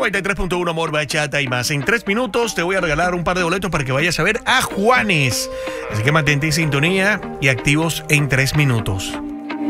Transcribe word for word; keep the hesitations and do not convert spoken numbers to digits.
noventa y tres punto uno Amor, Bachata y más. En tres minutos te voy a regalar un par de boletos para que vayas a ver a Juanes. Así que mantente en sintonía y activos en tres minutos.